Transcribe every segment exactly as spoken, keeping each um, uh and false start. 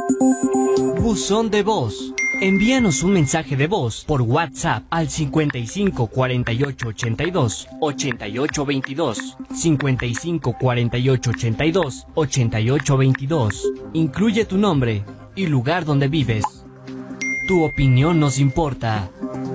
Buzón de voz. Envíanos un mensaje de voz por WhatsApp al cincuenta y cinco cuarenta y ocho ochenta y dos ochenta y ocho veintidós, cincuenta y cinco cuarenta y ocho ochenta y dos ochenta y ocho veintidós. Incluye tu nombre y lugar donde vives. Tu opinión nos importa.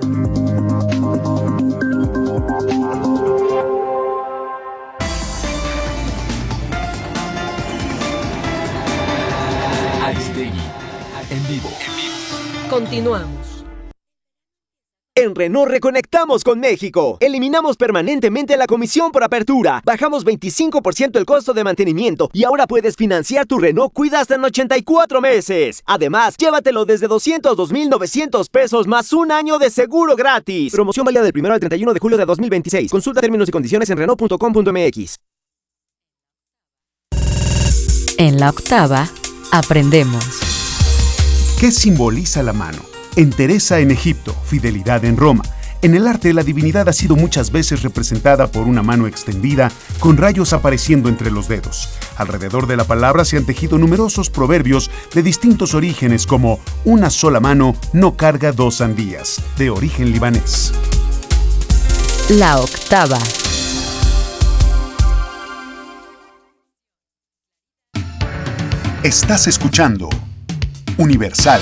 Aristegui, en vivo. Continuamos. En Renault reconectamos con México. Eliminamos permanentemente la comisión por apertura. Bajamos veinticinco por ciento el costo de mantenimiento y ahora puedes financiar tu Renault Kwid hasta en ochenta y cuatro meses. Además, llévatelo desde doscientos dos mil novecientos pesos más un año de seguro gratis. Promoción válida del primero al treinta y uno de julio de dos mil veintiséis. Consulta términos y condiciones en renault punto com punto m x. En la octava, aprendemos. ¿Qué simboliza la mano? Entereza en Egipto, fidelidad en Roma. En el arte, la divinidad ha sido muchas veces representada por una mano extendida, con rayos apareciendo entre los dedos. Alrededor de la palabra se han tejido numerosos proverbios de distintos orígenes, como una sola mano no carga dos sandías, de origen libanés. La octava. Estás escuchando Universal.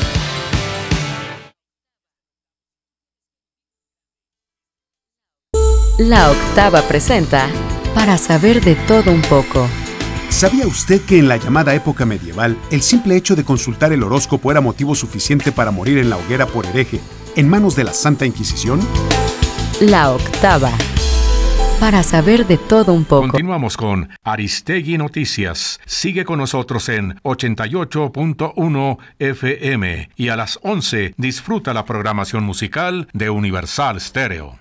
La octava presenta Para saber de todo un poco. ¿Sabía usted que en la llamada época medieval, el simple hecho de consultar el horóscopo era motivo suficiente para morir en la hoguera por hereje, en manos de la Santa Inquisición? La octava. Para saber de todo un poco. Continuamos con Aristegui Noticias. Sigue con nosotros en ochenta y ocho punto uno F M y a las once disfruta la programación musical de Universal Stereo.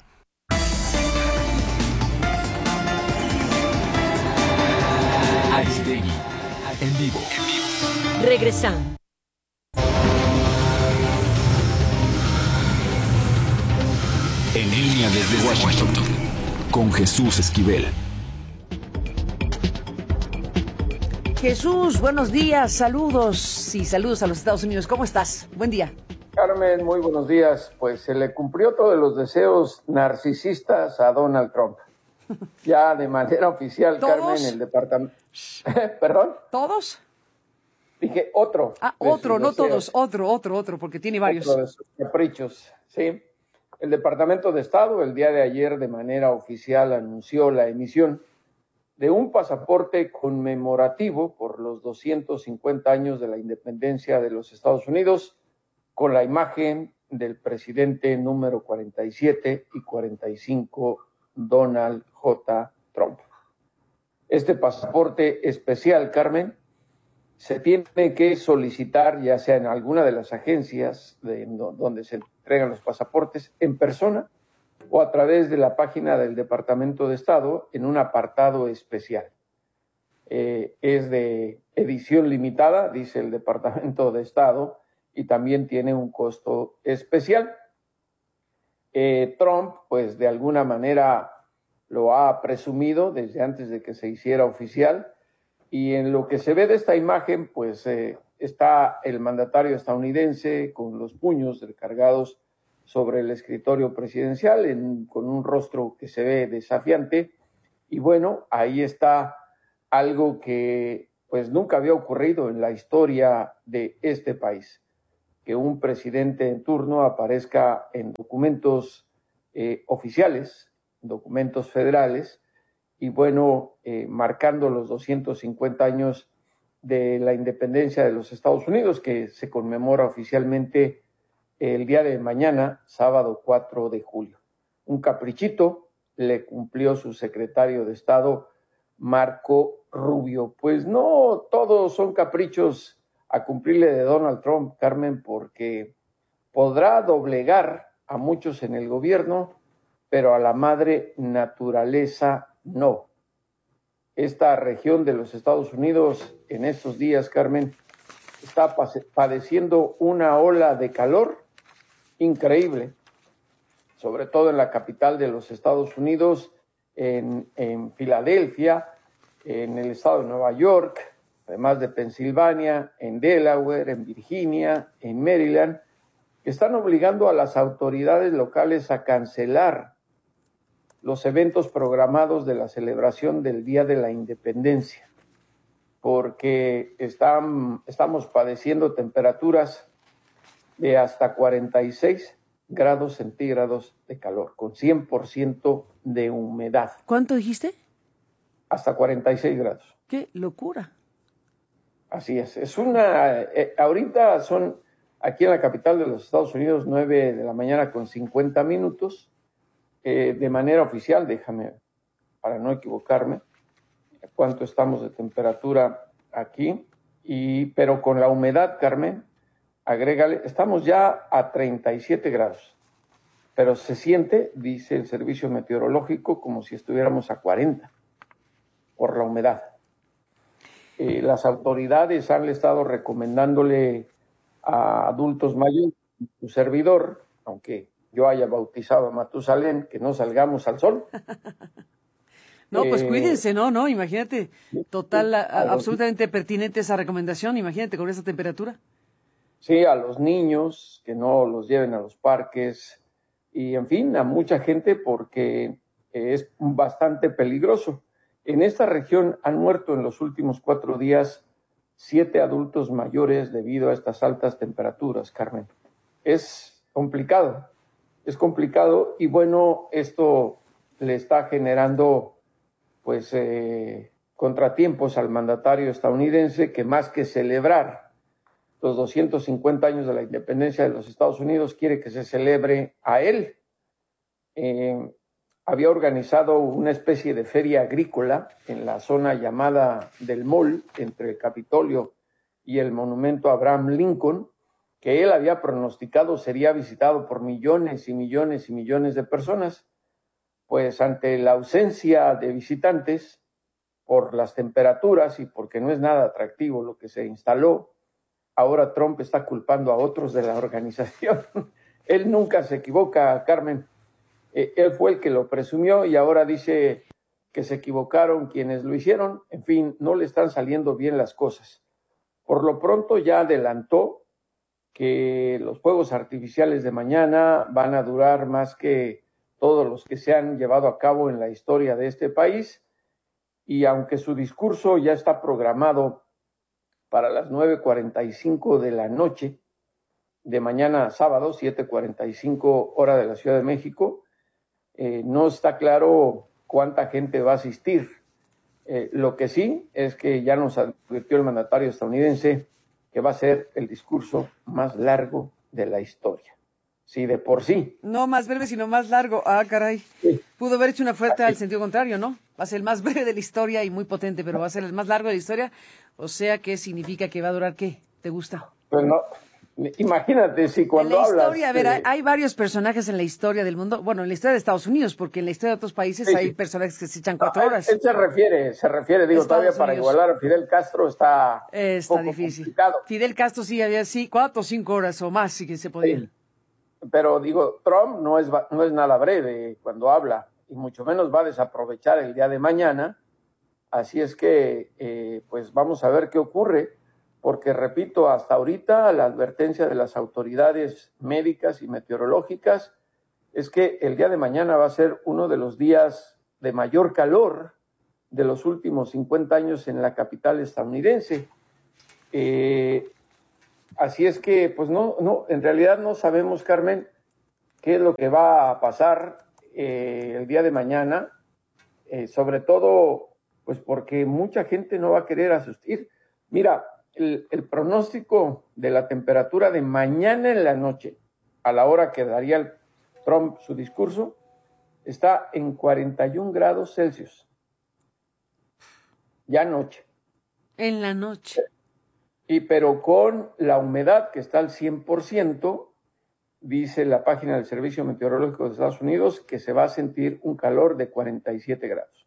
Aristegui, en vivo. Regresamos. En línea desde Washington, con Jesús Esquivel. Jesús, buenos días, saludos y saludos a los Estados Unidos. ¿Cómo estás? Buen día. Carmen, muy buenos días. Pues se le cumplió todos los deseos narcisistas a Donald Trump. Ya de manera oficial, ¿Todos? Carmen, el departamento... ¿Perdón? ¿Todos? Dije otro. Ah, otro, no todos, otro, otro, otro, porque tiene varios. Otro de sus caprichos, sí. El Departamento de Estado el día de ayer de manera oficial anunció la emisión de un pasaporte conmemorativo por los doscientos cincuenta años de la independencia de los Estados Unidos con la imagen del presidente número cuarenta y siete y cuarenta y cinco, Donald J. Trump. Este pasaporte especial, Carmen, se tiene que solicitar ya sea en alguna de las agencias de, donde se entregan los pasaportes en persona o a través de la página del Departamento de Estado en un apartado especial. Eh, es de edición limitada, dice el Departamento de Estado, y también tiene un costo especial. Eh, Trump, pues de alguna manera lo ha presumido desde antes de que se hiciera oficial, y en lo que se ve de esta imagen, pues eh, está el mandatario estadounidense con los puños recargados sobre el escritorio presidencial, en, con un rostro que se ve desafiante, y bueno, ahí está algo que pues nunca había ocurrido en la historia de este país, que un presidente en turno aparezca en documentos eh, oficiales, documentos federales, y bueno, eh, marcando los doscientos cincuenta años de la independencia de los Estados Unidos, que se conmemora oficialmente el día de mañana, sábado cuatro de julio. Un caprichito le cumplió su secretario de Estado, Marco Rubio. Pues no todos son caprichos a cumplirle de Donald Trump, Carmen, porque podrá doblegar a muchos en el gobierno, pero a la madre naturaleza no. Esta región de los Estados Unidos en estos días, Carmen, está padeciendo una ola de calor increíble, sobre todo en la capital de los Estados Unidos, en, en Filadelfia, en el estado de Nueva York, además de Pensilvania, en Delaware, en Virginia, en Maryland, que están obligando a las autoridades locales a cancelar los eventos programados de la celebración del Día de la Independencia, porque están, estamos padeciendo temperaturas de hasta cuarenta y seis grados centígrados de calor, con cien por ciento de humedad. ¿Cuánto dijiste? Hasta cuarenta y seis grados. ¡Qué locura! Así es. Es una... Eh, ahorita son, aquí en la capital de los Estados Unidos, nueve de la mañana con cincuenta minutos. Eh, de manera oficial, déjame, para no equivocarme, cuánto estamos de temperatura aquí, y, pero con la humedad, Carmen, agrégale, estamos ya a treinta y siete grados, pero se siente, dice el servicio meteorológico, como si estuviéramos a cuarenta por la humedad. Eh, las autoridades han estado recomendándole a adultos mayores, su servidor, aunque yo haya bautizado a Matusalén, que no salgamos al sol. No, pues eh, cuídense, ¿no? No, imagínate, total, a, a los, absolutamente pertinente esa recomendación, imagínate con esa temperatura. Sí, a los niños, que no los lleven a los parques, y en fin, a mucha gente, porque es bastante peligroso. En esta región han muerto en los últimos cuatro días siete adultos mayores debido a estas altas temperaturas, Carmen. Es complicado. Es complicado y bueno, esto le está generando pues eh, contratiempos al mandatario estadounidense, que más que celebrar los doscientos cincuenta años de la independencia de los Estados Unidos, quiere que se celebre a él. Eh, había organizado una especie de feria agrícola en la zona llamada del Mall, entre el Capitolio y el monumento a Abraham Lincoln, que él había pronosticado sería visitado por millones y millones y millones de personas. Pues ante la ausencia de visitantes, por las temperaturas y porque no es nada atractivo lo que se instaló, ahora Trump está culpando a otros de la organización. Él nunca se equivoca, Carmen. Eh, él fue el que lo presumió y ahora dice que se equivocaron quienes lo hicieron. En fin, no le están saliendo bien las cosas. Por lo pronto ya adelantó que los fuegos artificiales de mañana van a durar más que todos los que se han llevado a cabo en la historia de este país, y aunque su discurso ya está programado para las nueve cuarenta y cinco de la noche de mañana sábado, siete cuarenta y cinco hora de la Ciudad de México, eh, no está claro cuánta gente va a asistir. Eh, lo que sí es que ya nos advirtió el mandatario estadounidense que va a ser el discurso más largo de la historia. Sí, de por sí. No más breve, sino más largo. Ah, caray. Sí. Pudo haber hecho una oferta al sentido contrario, ¿no? Va a ser el más breve de la historia y muy potente, pero va a ser el más largo de la historia. O sea, ¿qué significa que va a durar qué? ¿Te gusta? Pues no. Imagínate si cuando hablas... En la historia, hablas, a ver, eh... hay varios personajes en la historia del mundo. Bueno, en la historia de Estados Unidos, porque en la historia de otros países sí, hay sí. personajes que se echan cuatro no, horas. Él se refiere, se refiere, digo, Estados todavía para Unidos. igualar a Fidel Castro está... Está poco difícil. Complicado. Fidel Castro sí había, sí, cuatro o cinco horas o más, sí que se podía. Sí. Pero digo, Trump no es, no es nada breve cuando habla, y mucho menos va a desaprovechar el día de mañana. Así es que, eh, pues vamos a ver qué ocurre, porque repito, hasta ahorita la advertencia de las autoridades médicas y meteorológicas es que el día de mañana va a ser uno de los días de mayor calor de los últimos cincuenta años en la capital estadounidense. Eh, Así es que, pues no, no, en realidad no sabemos, Carmen, qué es lo que va a pasar eh, el día de mañana, eh, sobre todo, pues porque mucha gente no va a querer asistir. Mira, el, el pronóstico de la temperatura de mañana en la noche, a la hora que daría el Trump su discurso, está en cuarenta y un grados Celsius. Ya anoche. En la noche. Y pero con la humedad que está al cien por ciento, dice la página del Servicio Meteorológico de Estados Unidos que se va a sentir un calor de cuarenta y siete grados.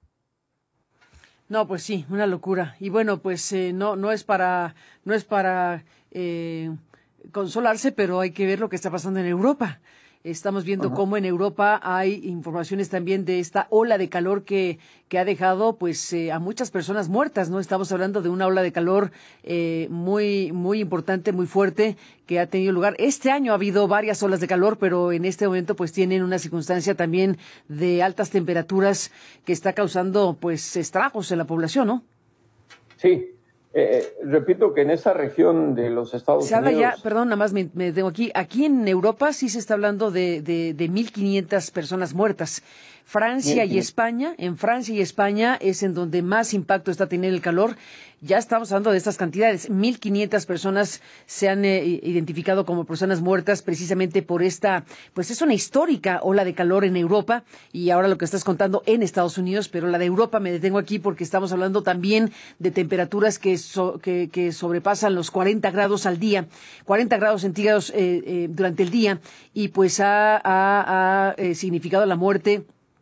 No, pues sí, una locura. Y bueno, pues eh, no no es para no es para eh, consolarse, pero hay que ver lo que está pasando en Europa. Estamos viendo Ajá. cómo en Europa hay informaciones también de esta ola de calor que, que ha dejado pues eh, a muchas personas muertas, ¿no? Estamos hablando de una ola de calor eh, muy, muy importante, muy fuerte, que ha tenido lugar. Este año ha habido varias olas de calor, pero en este momento pues tienen una circunstancia también de altas temperaturas que está causando pues estragos en la población, ¿no? Sí. Eh, repito que en esa región de los Estados Se habla Unidos... ya, perdón, nada más me, me tengo aquí, aquí en Europa sí se está hablando de, de, de mil quinientas personas muertas. Francia y España, en Francia y España es en donde más impacto está teniendo el calor. Ya estamos hablando de estas cantidades. mil quinientas personas se han eh, identificado como personas muertas precisamente por esta, pues es una histórica ola de calor en Europa y ahora lo que estás contando en Estados Unidos, pero la de Europa me detengo aquí porque estamos hablando también de temperaturas que, so, que, que sobrepasan los cuarenta grados al día, cuarenta grados centígrados eh, eh, durante el día y pues ha, ha, ha eh, significado la muerte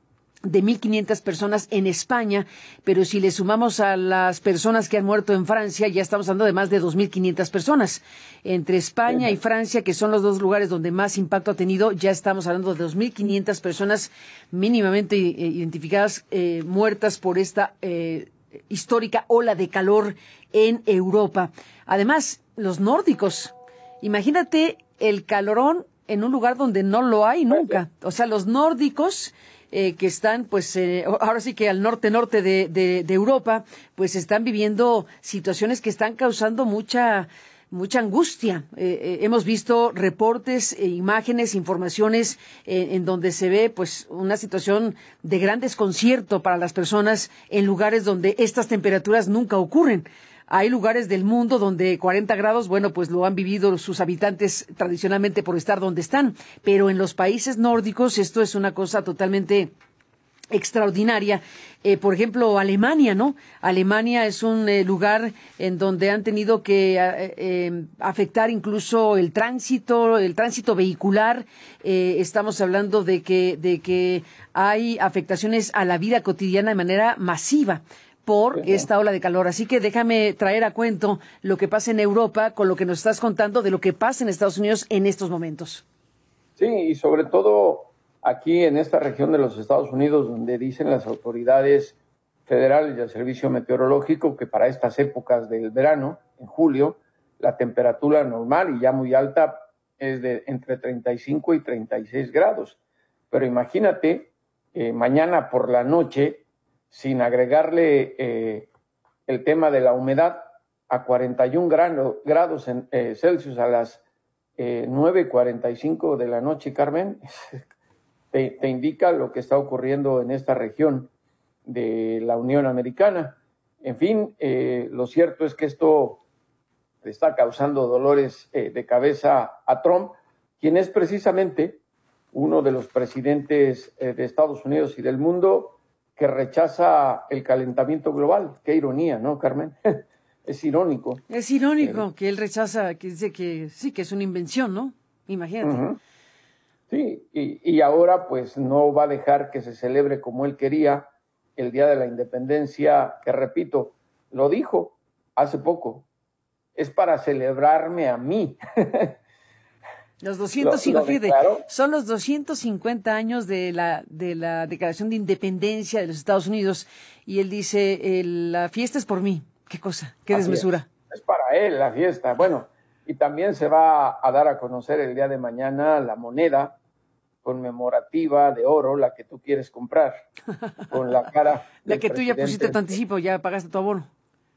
de mil quinientas personas en España, pero si le sumamos a las personas que han muerto en Francia, ya estamos hablando de más de dos mil quinientas personas. Entre España y Francia, que son los dos lugares donde más impacto ha tenido, ya estamos hablando de dos mil quinientas personas mínimamente identificadas eh, muertas por esta eh, histórica ola de calor en Europa. Además, los nórdicos, imagínate el calorón en un lugar donde no lo hay nunca. O sea, los nórdicos... Eh, que están, pues, eh, ahora sí que al norte-norte de, de, de Europa, pues están viviendo situaciones que están causando mucha, mucha angustia. Eh, eh, hemos visto reportes, eh, imágenes, informaciones eh, en donde se ve, pues, una situación de gran desconcierto para las personas en lugares donde estas temperaturas nunca ocurren. Hay lugares del mundo donde cuarenta grados, bueno, pues lo han vivido sus habitantes tradicionalmente por estar donde están, pero en los países nórdicos esto es una cosa totalmente extraordinaria. Eh, por ejemplo, Alemania, ¿no? Alemania es un eh, lugar en donde han tenido que eh, eh, afectar incluso el tránsito, el tránsito vehicular. Eh, estamos hablando de que, de que hay afectaciones a la vida cotidiana de manera masiva por esta ola de calor. Así que déjame traer a cuento lo que pasa en Europa con lo que nos estás contando de lo que pasa en Estados Unidos en estos momentos. Sí, y sobre todo aquí en esta región de los Estados Unidos, donde dicen las autoridades federales del Servicio Meteorológico que para estas épocas del verano, en julio, la temperatura normal y ya muy alta es de entre treinta y cinco y treinta y seis grados. Pero imagínate, eh, mañana por la noche, sin agregarle eh, el tema de la humedad, a cuarenta y un grado, grados en, eh, Celsius a las eh, nueve cuarenta y cinco de la noche, Carmen, te, te indica lo que está ocurriendo en esta región de la Unión Americana. En fin, eh, lo cierto es que esto está causando dolores eh, de cabeza a Trump, quien es precisamente uno de los presidentes eh, de Estados Unidos y del mundo que rechaza el calentamiento global. Qué ironía, ¿no, Carmen? Es irónico. Es irónico eh, que él rechaza, que dice que sí, que es una invención, ¿no? Imagínate. Uh-huh. Sí, y, y ahora pues no va a dejar que se celebre como él quería el Día de la Independencia, que repito, lo dijo hace poco, es para celebrarme a mí. Los doscientos cincuenta, fíjate, son los doscientos cincuenta años de la de la Declaración de Independencia de los Estados Unidos y él dice, el, la fiesta es por mí. ¿Qué cosa? ¿Qué Así desmesura? Es. es para él la fiesta. Bueno, y también se va a dar a conocer el día de mañana la moneda conmemorativa de oro, la que tú quieres comprar, con la cara La que tú ya pusiste tu anticipo, ya pagaste tu abono.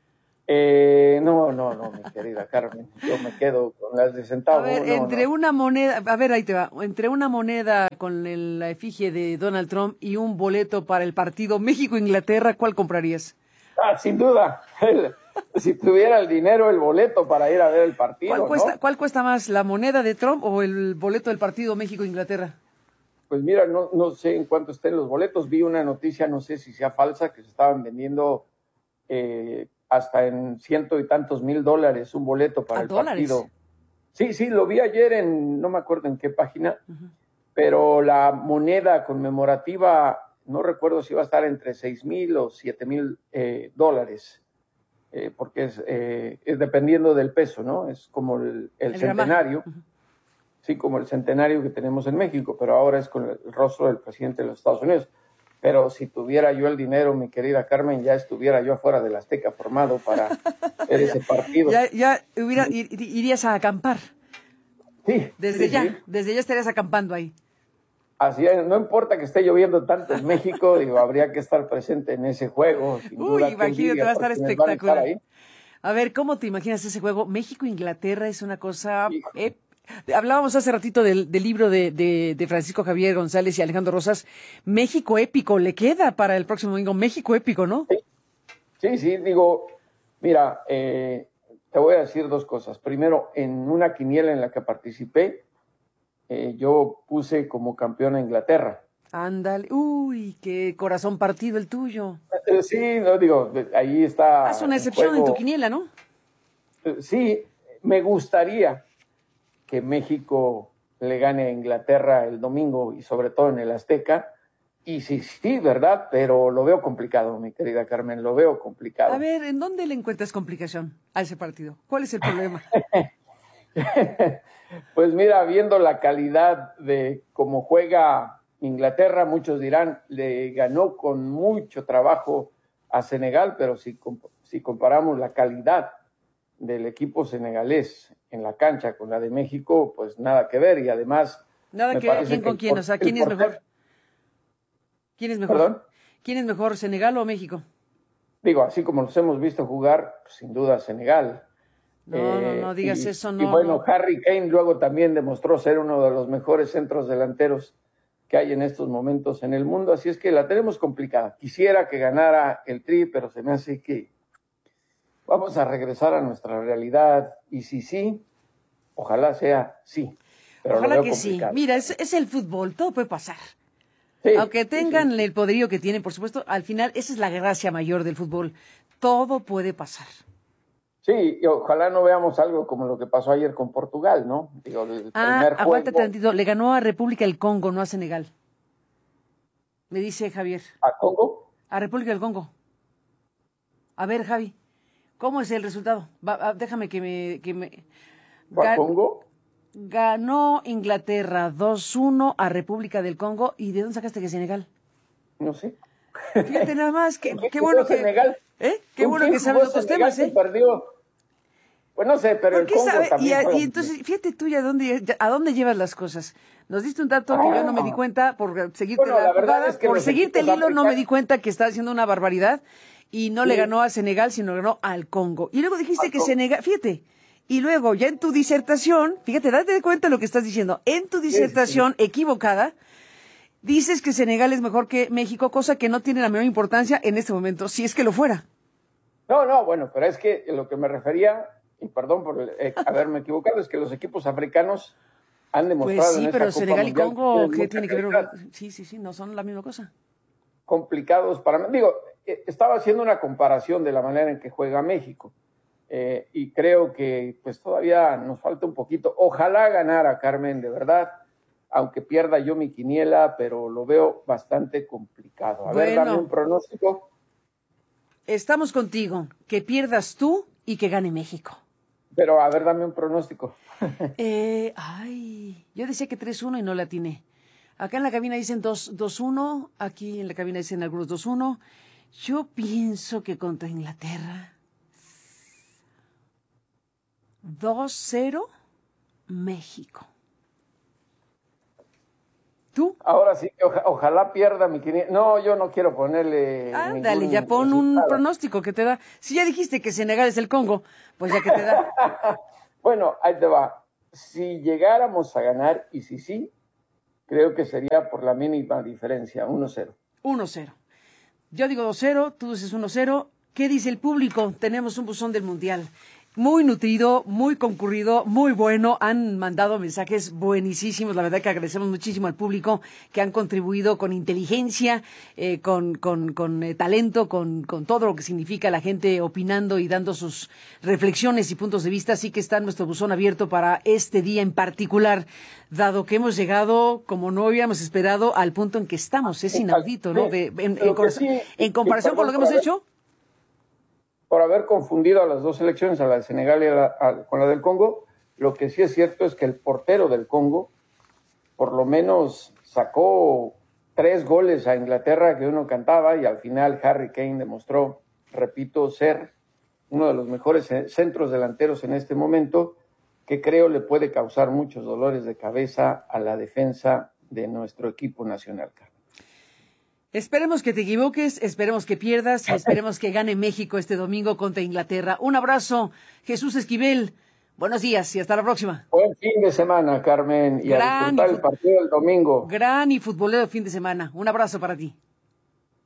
Eh, no, no, no, mi querida Carmen, yo me quedo con las de centavo. A ver, no, entre no. una moneda, a ver, ahí te va, entre una moneda con el, la efigie de Donald Trump y un boleto para el partido México-Inglaterra, ¿cuál comprarías? Ah, sin duda, el, si tuviera el dinero, el boleto para ir a ver el partido, ¿Cuál cuesta, ¿no? ¿Cuál cuesta más, la moneda de Trump o el boleto del partido México-Inglaterra? Pues mira, no, no sé en cuánto estén los boletos, vi una noticia, no sé si sea falsa, que se estaban vendiendo eh, hasta en ciento y tantos mil dólares un boleto para el dólares? partido. Sí, sí, lo vi ayer en, no me acuerdo en qué página, uh-huh. Pero la moneda conmemorativa, no recuerdo si iba a estar entre seis mil o siete mil eh, dólares, eh, porque es, eh, es dependiendo del peso, ¿no? Es como el, el, el centenario. Uh-huh. así como el centenario que tenemos en México, pero ahora es con el rostro del presidente de los Estados Unidos. Pero si tuviera yo el dinero, mi querida Carmen, ya estuviera yo afuera del Azteca formado para ver ese partido. Ya, ya hubiera, ir, irías a acampar. Sí. Desde sí, ya, sí. desde ya estarías acampando ahí. Así es, no importa que esté lloviendo tanto en México, digo, habría que estar presente en ese juego. Sin Uy, duda, imagínate, va a estar espectacular. A, a ver, ¿cómo te imaginas ese juego? México-Inglaterra es una cosa... Eh, hablábamos hace ratito del, del libro de, de, de Francisco Javier González y Alejandro Rosas. México épico, le queda para el próximo domingo. México épico, ¿no? Sí, sí, sí digo, mira, eh, te voy a decir dos cosas. Primero, en una quiniela en la que participé, eh, yo puse como campeón a Inglaterra. Ándale, uy, qué corazón partido el tuyo. Eh, sí, no digo, ahí está. Haz una excepción en tu quiniela, ¿no? Eh, sí, me gustaría que México le gane a Inglaterra el domingo y sobre todo en el Azteca. Y sí, sí, ¿verdad? Pero lo veo complicado, mi querida Carmen, lo veo complicado. A ver, ¿en dónde le encuentras complicación a ese partido? ¿Cuál es el problema? Pues mira, viendo la calidad de cómo juega Inglaterra, muchos dirán, le ganó con mucho trabajo a Senegal, pero si, si comparamos la calidad del equipo senegalés en la cancha con la de México, pues nada que ver. Y además... Nada que ver, ¿quién con quién? O sea, ¿quién es mejor? ¿Quién es mejor? ¿Perdón? ¿Quién es mejor, Senegal o México? Digo, así como los hemos visto jugar, sin duda Senegal. No, eh, no, no digas y, eso, no. Y bueno, no. Harry Kane luego también demostró ser uno de los mejores centros delanteros que hay en estos momentos en el mundo, así es que la tenemos complicada. Quisiera que ganara el Tri, pero se me hace que vamos a regresar a nuestra realidad, y si sí, ojalá sea sí. Pero ojalá que complicado. sí. Mira, es, es el fútbol, todo puede pasar. Sí, Aunque tengan sí, sí. el poderío que tienen, por supuesto, al final esa es la gracia mayor del fútbol. Todo puede pasar. Sí, y ojalá no veamos algo como lo que pasó ayer con Portugal, ¿no? Digo, el ah, primer aguántate juego... tantito. Le ganó a República del Congo, no a Senegal. Me dice Javier. ¿A Congo? A República del Congo. A ver, Javi, ¿cómo es el resultado? Va, déjame que me... Que me... ¿A Congo? Ganó Inglaterra dos uno a República del Congo. ¿Y de dónde sacaste que Senegal? No sé. Fíjate nada más, qué, qué bueno que... Senegal? ¿Eh? Qué bueno que sabes otros temas, ¿eh? Perdió. Pues no sé, pero el qué Congo sabe? también... Y, fue... y entonces, fíjate tú ya dónde, a dónde llevas las cosas. Nos diste un dato ah, que yo no me di cuenta por seguirte bueno, la, la verdad jugada, es que por seguirte el hilo africanos... no me di cuenta que está haciendo una barbaridad y no sí. le ganó a Senegal, sino ganó al Congo. Y luego dijiste al que Congo. Senegal, fíjate, y luego ya en tu disertación, fíjate, date cuenta de lo que estás diciendo, en tu disertación sí, sí. equivocada, dices que Senegal es mejor que México, cosa que no tiene la menor importancia en este momento, si es que lo fuera. No, no, bueno, pero es que lo que me refería, y perdón por eh, haberme equivocado, es que los equipos africanos han demostrado... Pues sí, en pero esta Senegal Copa y Congo, Mundial, ¿qué tiene que ver? Sí, sí, sí, no son la misma cosa. Complicados para mí. Digo, eh, estaba haciendo una comparación de la manera en que juega México, eh, y creo que pues todavía nos falta un poquito. Ojalá ganara, Carmen, de verdad, aunque pierda yo mi quiniela, pero lo veo bastante complicado. A bueno, ver, dame un pronóstico. Estamos contigo, que pierdas tú y que gane México. Pero, a ver, dame un pronóstico. eh, ay, yo decía que tres uno y no la atiné. Acá en la cabina dicen dos uno, aquí en la cabina dicen algunos dos uno. Yo pienso que contra Inglaterra dos cero México. ¿Tú? Ahora sí, oja, ojalá pierda mi quiniela. No, yo no quiero ponerle. Ándale, ya pon resultado. Un pronóstico que te da. Si ya dijiste que Senegal es el Congo, pues ya que te da. Bueno, ahí te va. Si llegáramos a ganar, y si sí, creo que sería por la mínima diferencia, uno cero. uno cero. Yo digo dos cero, tú dices uno cero. ¿Qué dice el público? Tenemos un buzón del Mundial. Muy nutrido, muy concurrido, muy bueno. Han mandado mensajes buenísimos. La verdad que agradecemos muchísimo al público que han contribuido con inteligencia, eh, con, con, con eh, talento, con, con todo lo que significa la gente opinando y dando sus reflexiones y puntos de vista. Así que está nuestro buzón abierto para este día en particular, dado que hemos llegado, como no habíamos esperado, al punto en que estamos. Es inaudito, ¿no? De, en, en, en, sí, en comparación con lo que hemos hecho. Por haber confundido a las dos selecciones, a la de Senegal y a la, a, con la del Congo, Lo que sí es cierto es que el portero del Congo por lo menos sacó tres goles a Inglaterra que uno cantaba, y al final Harry Kane demostró, repito, ser uno de los mejores centros delanteros en este momento, que creo le puede causar muchos dolores de cabeza a la defensa de nuestro equipo nacional. Esperemos que te equivoques, esperemos que pierdas y esperemos que gane México este domingo contra Inglaterra. Un abrazo, Jesús Esquivel. Buenos días y hasta la próxima. Buen fin de semana, Carmen, y Gran a disfrutar el partido del domingo. Gran y futbolero fin de semana. Un abrazo para ti.